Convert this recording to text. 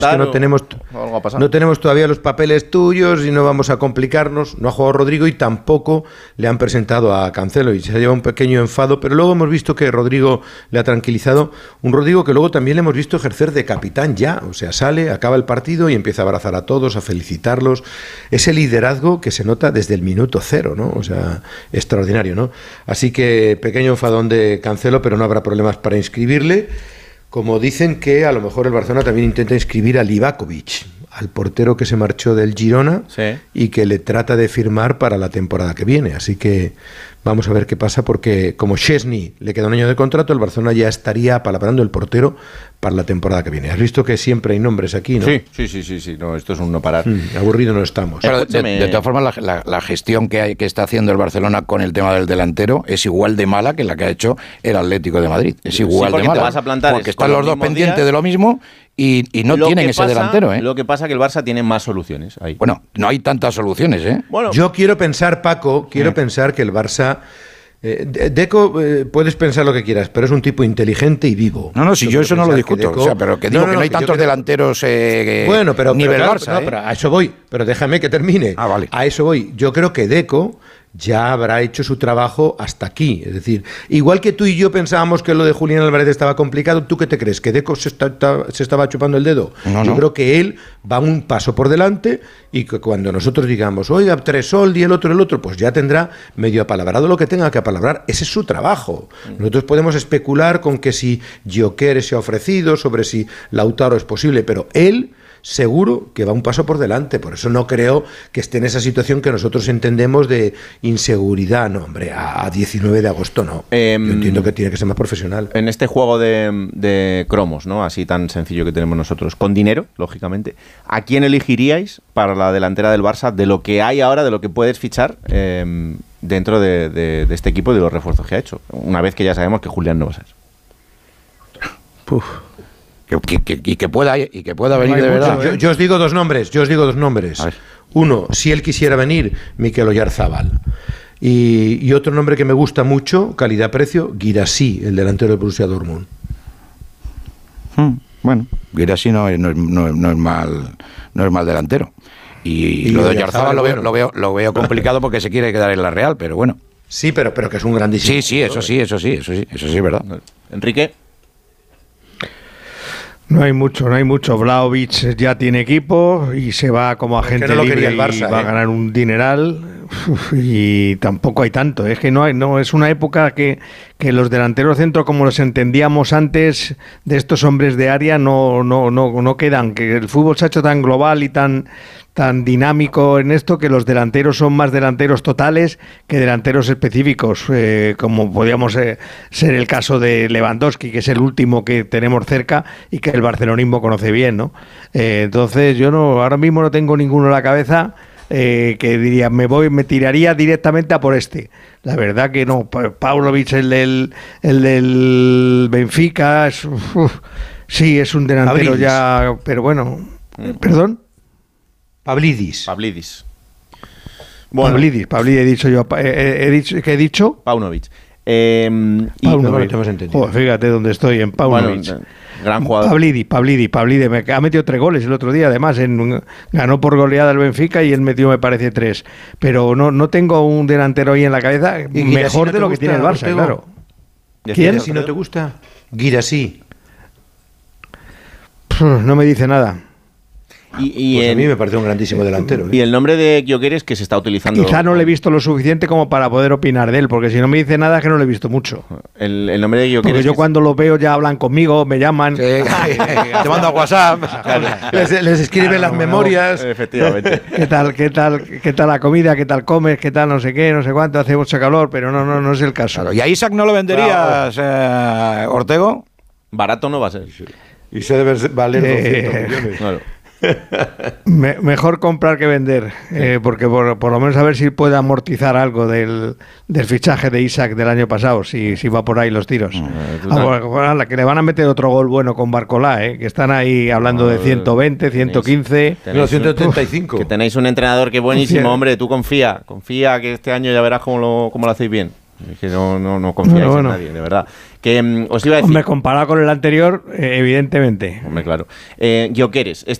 que no tenemos todavía los papeles tuyos y no vamos a complicarnos. No ha jugado Rodrigo y tampoco le han presentado a Cancelo y se ha llevado un pequeño enfado, pero luego hemos visto que Rodrigo le ha tranquilizado. Un Rodrigo que luego también le hemos visto ejercer de capitán ya, o sea, sale, acaba el partido y empieza a abrazar a todos, a felicitarlos. Ese liderazgo que se nota desde el minuto cero, ¿no? O sea, extraordinario, ¿no? Así que pequeño enfadón de Cancelo, pero no habrá problemas para inscribirle. Como dicen que a lo mejor el Barcelona también intenta inscribir a Livakovic, al portero que se marchó del Girona, sí, y que le trata de firmar para la temporada que viene. Así que vamos a ver qué pasa, porque como Szczęsny le queda un año de contrato, el Barcelona ya estaría apalabrando el portero para la temporada que viene. Has visto que siempre hay nombres aquí, ¿no? Sí. No, esto es un no parar. Aburrido no estamos. Pero de todas formas, la gestión que está haciendo el Barcelona con el tema del delantero es igual de mala que la que ha hecho el Atlético de Madrid. Es igual de mala. Te vas a plantar porque están los dos pendientes de lo mismo y no tienen ese delantero, ¿eh? Lo que pasa es que el Barça tiene más soluciones ahí. Bueno, no hay tantas soluciones, ¿eh? Bueno, yo quiero pensar, Paco, pensar que el Barça... Deco, puedes pensar lo que quieras, pero es un tipo inteligente y vivo. No, si yo eso no lo discuto. Deco, o sea, pero que digo que no hay tantos delanteros bueno, pero nivel claro, Barça. Pero a eso voy. Pero déjame que termine. Vale. A eso voy. Yo creo que Deco ya habrá hecho su trabajo hasta aquí. Es decir, igual que tú y yo pensábamos que lo de Julián Álvarez estaba complicado, ¿tú qué te crees? ¿Que Deco se estaba chupando el dedo? Yo creo que él va un paso por delante y que cuando nosotros digamos, oiga, Tresol y el otro, pues ya tendrá medio apalabrado lo que tenga que apalabrar. Ese es su trabajo. Nosotros podemos especular con que si Gyökeres se ha ofrecido, sobre si Lautaro es posible, pero él... seguro que va un paso por delante, por eso no creo que esté en esa situación que nosotros entendemos de inseguridad. No, hombre, a 19 de agosto no. Yo entiendo que tiene que ser más profesional. En este juego de cromos, ¿no? Así tan sencillo que tenemos nosotros, con dinero, lógicamente, ¿a quién elegiríais para la delantera del Barça de lo que hay ahora, de lo que puedes fichar dentro de este equipo y de los refuerzos que ha hecho? Una vez que ya sabemos que Julián no va a ser. Y que pueda venir de verdad. Yo os digo dos nombres. Uno, si él quisiera venir, Mikel Oyarzabal. Y otro nombre que me gusta mucho, calidad-precio, Guirassy, el delantero del Borussia Dortmund. Bueno, Guirassy no es mal delantero. Y lo de Oyarzabal lo veo complicado porque se quiere quedar en la Real, pero bueno. Sí, pero que es un grandísimo. Sí, eso sí es verdad. Enrique. No hay mucho. Vlahovic ya tiene equipo y se va como agente libre el Barça, y va a ganar un dineral. Y tampoco hay tanto. Es que no es una época que los delanteros centro, como los entendíamos antes, de estos hombres de área, no quedan. Que el fútbol se ha hecho tan global y tan dinámico en esto que los delanteros son más delanteros totales que delanteros específicos, como podríamos ser el caso de Lewandowski, que es el último que tenemos cerca y que el barcelonismo conoce bien, ¿no? Entonces yo ahora mismo no tengo ninguno en la cabeza que diría me tiraría directamente a por este. La verdad que no. Paunovic, el del Benfica, sí, es un delantero Pavlidis. Ya, pero bueno, perdón. Pavlidis. Bueno. Pavlidis he dicho yo. ¿Qué he dicho? Paunovic. Joder, fíjate dónde estoy, en Paunovic. Bueno, gran jugador. Pavlidis me ha metido 3 goles el otro día, además ganó por goleada el Benfica y él metió, me parece, 3. Pero no tengo un delantero ahí en la cabeza mejor de lo que tiene el Barça, claro. ¿Quién? Si no te gusta, Guirassy. No me dice nada. Pues a mí me parece un grandísimo delantero. Y el nombre de Gyökeres que se está utilizando. Quizá no le he visto lo suficiente como para poder opinar de él, porque si no me dice nada es que no lo he visto mucho. El nombre de Gyökeres. Porque yo cuando lo veo ya hablan conmigo, me llaman. Sí, te mando a WhatsApp. les escriben las memorias. Efectivamente. ¿Qué tal la comida? ¿Qué tal comes? ¿Qué tal no sé qué? No sé cuánto. Hace mucho calor, pero no es el caso. Claro. ¿Y a Isaac no lo venderías, Ortego? Barato no va a ser. Y se debe valer 200 millones. Claro. Mejor comprar que vender, porque por lo menos a ver si puede amortizar algo del fichaje de Isaac del año pasado, si va por ahí los tiros. Que le van a meter otro gol bueno con Barcolá, que están ahí hablando de 120, 115, 135. Que tenéis un entrenador que es buenísimo, hombre, tú confía que este año ya verás cómo lo hacéis bien. Es que no confiáis en nadie, de verdad. Que os iba a decir... Hombre, comparado con el anterior, evidentemente. Hombre, claro. Gyökeres,